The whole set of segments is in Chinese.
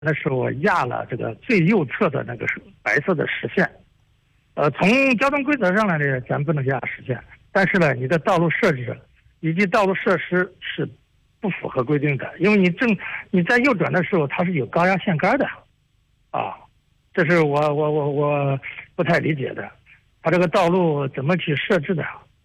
那是我压了这个最右侧的那个白色的实线。从交通规则上来呢，咱不能压实线，但是呢，你的道路设置以及道路设施是不符合规定的，因为你在右转的时候，它是有高压线杆的，啊，这是我不太理解的，它这个道路怎么去设置的？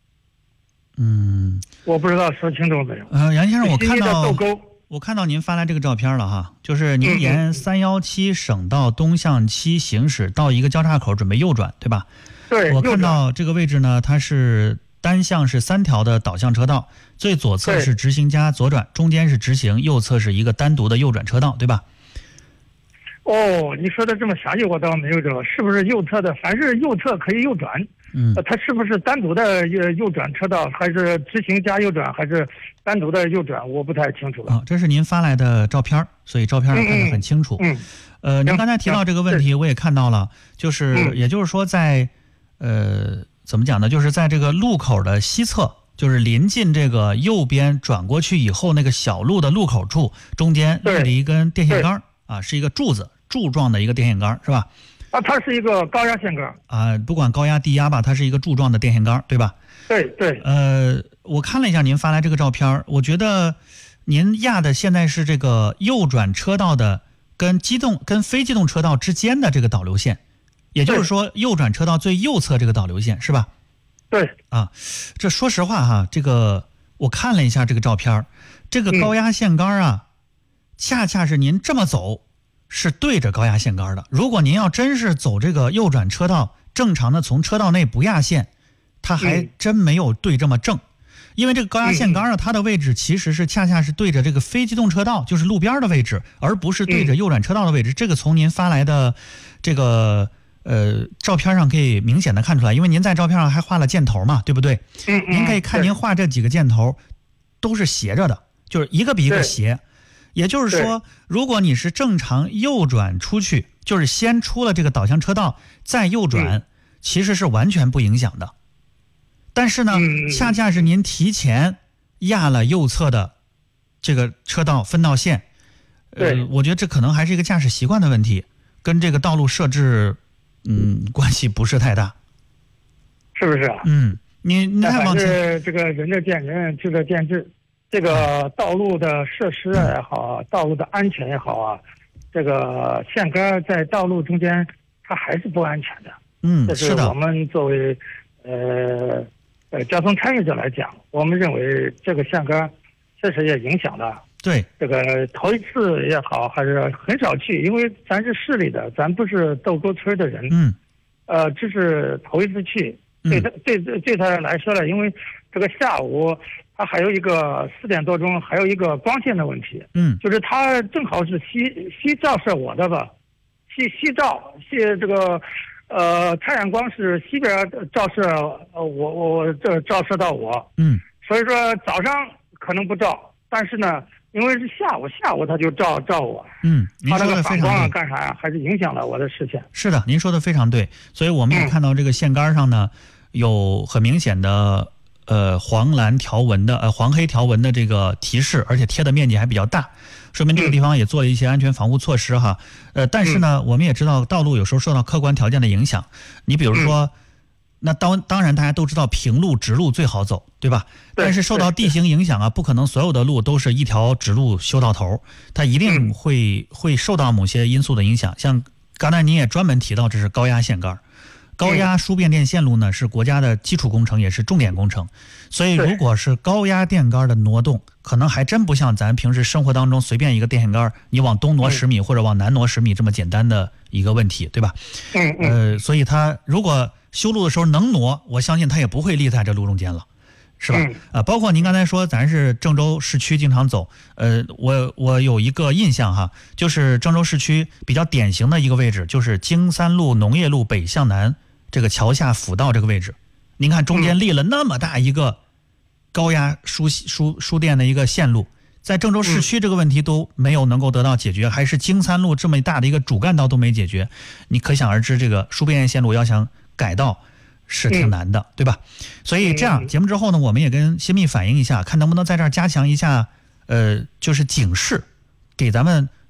我不知道说清楚没有。 杨先生，我看到您发来这个照片了哈，就是您沿317省道东向西行驶到一个交叉口准备右转，对吧？ 对。 我看到这个位置呢，它是单向是3条的导向车道，最左侧是直行加左转，中间是直行，右侧是一个单独的右转车道，对吧？ 哦，你说的这么详细，我倒没有知道，是不是右侧的？凡是右侧可以右转。它是不是单独的右转车道，还是直行加右转，还是单独的右转？我不太清楚了。 这是您发来的照片，所以照片看得很清楚。您刚才提到这个问题，我也看到了，就是也就是说在怎么讲呢？就是在这个路口的西侧，就是临近这个右边转过去以后那个小路的路口处，中间立了一根电线杆啊，是一个柱状的一个电线杆，是吧？ 它是一个高压线杆不管高压低压吧，它是一个柱状的电线杆，对吧？ 对。 我看了一下您发来这个照片，我觉得您压的现在是这个右转车道的跟非机动车道之间的这个导流线，也就是说右转车道最右侧这个导流线，是吧？ 对。 这说实话哈，这个我看了一下这个照片，这个高压线杆恰恰是您这么走是对着高压线杆的。如果您要真是走这个右转车道，正常的从车道内不压线，它还真没有对这么正。因为这个高压线杆它的位置其实是恰恰是对着这个非机动车道，就是路边的位置，而不是对着右转车道的位置。这个从您发来的这个照片上可以明显的看出来，因为您在照片上还画了箭头嘛，对不对？您可以看您画这几个箭头都是斜着的，就是一个比一个斜。也就是说，如果你是正常右转出去，就是先出了这个导向车道再右转，其实是完全不影响的。但是呢，恰恰是您提前压了右侧的这个车道分道线，我觉得这可能还是一个驾驶习惯的问题，跟这个道路设置关系不是太大， 是不是？ 您还往前， 这个仁者见仁，智者见智。这个道路的设施也好，道路的安全也好啊，这个线杆在道路中间，它还是不安全的。这是我们作为交通参与者来讲，我们认为这个线杆确实也影响了。 对，这个头一次也好，还是很少去，因为咱是市里的，咱不是斗沟村的人。这是头一次去，对他来说呢，因为这个下午。它还有一个4点多钟，还有一个光线的问题。就是它正好是西照射我的吧，西照这个太阳光是西边照射我这照射到我。所以说早上可能不照，但是呢，因为是下午它就照我。它那个反光干啥呀？还是影响了我的视线。 是的，您说的非常对。所以我们也看到这个线杆上呢，有很明显的。黄蓝条纹的黄黑条纹的这个提示，而且贴的面积还比较大，说明这个地方也做了一些安全防护措施哈。但是呢，我们也知道道路有时候受到客观条件的影响。你比如说，那当然大家都知道平路直路最好走，对吧？但是受到地形影响不可能所有的路都是一条直路修到头，它一定会受到某些因素的影响。像刚才您也专门提到，这是高压线杆。高压输变电线路呢是国家的基础工程，也是重点工程，所以如果是高压电杆的挪动，可能还真不像咱平时生活当中随便一个电线杆，你往东挪10米或者往南挪10米这么简单的一个问题，对吧？所以它如果修路的时候能挪，我相信它也不会立在这路中间了，是吧？包括您刚才说咱是郑州市区经常走，我有一个印象哈，就是郑州市区比较典型的一个位置，就是京三路农业路北向南。这个桥下辅道这个位置，您看中间立了那么大一个高压输电的一个线路，在郑州市区这个问题都没有能够得到解决，还是京三路这么大的一个主干道都没解决，你可想而知这个输变电线路要想改道是挺难的，对吧？所以这样节目之后呢，我们也跟新密反映一下，看能不能在这儿加强一下就是警示，给咱们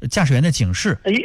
驾驶员的警示。